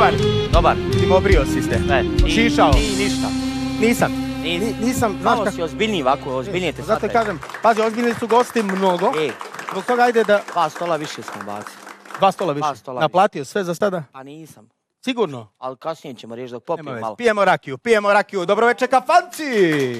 Dobar. Dobar. Ti me obrio si ste. Šišao. Ništa. Nisam. Nisam. Malo si ozbiljniji ovako, ozbiljnije te zato kažem, pazi, ozbiljni su gosti mnogo. Zbog toga ajde da... 2 stola više smo bacili. 2 stola više? Naplatio sve za sada? Pa nisam. Sigurno? Ali kasnije ćemo riješiti dok popijem malo. Pijemo rakiju. Dobro večer, kafanci!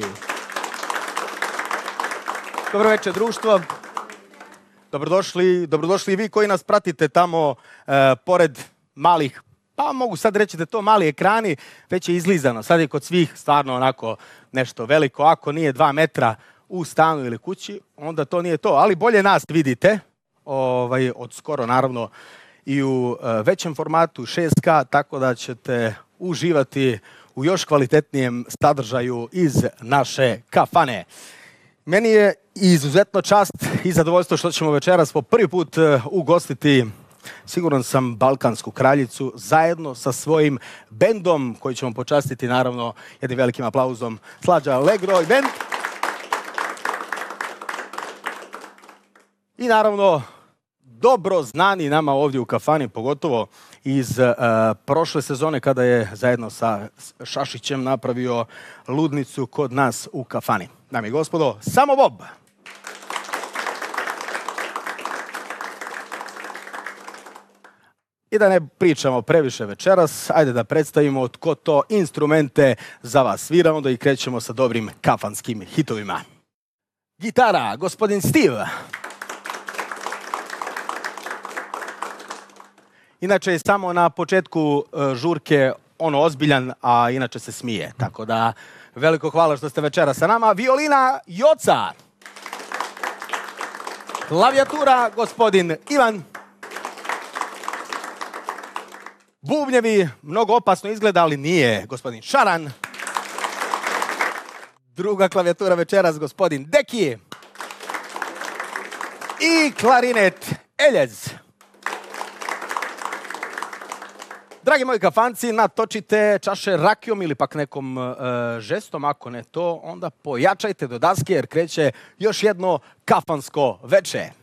Dobro večer, društvo. Dobrodošli i vi koji nas pratite tamo pored malih, pa mogu sad reći da to mali ekrani, već je izlizano. Sad je kod svih stvarno onako nešto veliko. Ako nije 2 metra u stanu ili kući, onda to nije to. Ali bolje nas vidite, od skoro naravno i u većem formatu 6K, tako da ćete uživati u još kvalitetnijem sadržaju iz naše kafane. Meni je izuzetno čast i zadovoljstvo što ćemo večeras po prvi put ugostiti, siguran sam, Balkansku kraljicu zajedno sa svojim bendom koji ćemo počastiti naravno jednim velikim aplauzom. Slađa Allegro i bend. I naravno dobro znani nama ovdje u kafani, pogotovo iz prošle sezone kada je zajedno sa Šašićem napravio ludnicu kod nas u kafani. Dame i gospodo, Samo Bob. I da ne pričamo previše večeras, ajde da predstavimo tko to instrumente za vas svira, onda i krećemo sa dobrim kafanskim hitovima. Gitara, gospodin Steve. Inače je samo na početku žurke ozbiljan, a inače se smije. Tako da veliko hvala što ste večera sa nama. Violina Joca. Klavijatura gospodin Ivan. Bubnjevi, mnogo opasno izgleda, ali nije, gospodin Šaran. Druga klavijatura večeras, gospodin Deki. I klarinet Eljez. Dragi moji kafanci, natočite čaše rakijom ili pak nekom žestom, ako ne to, onda pojačajte do daske jer kreće još jedno kafansko veče.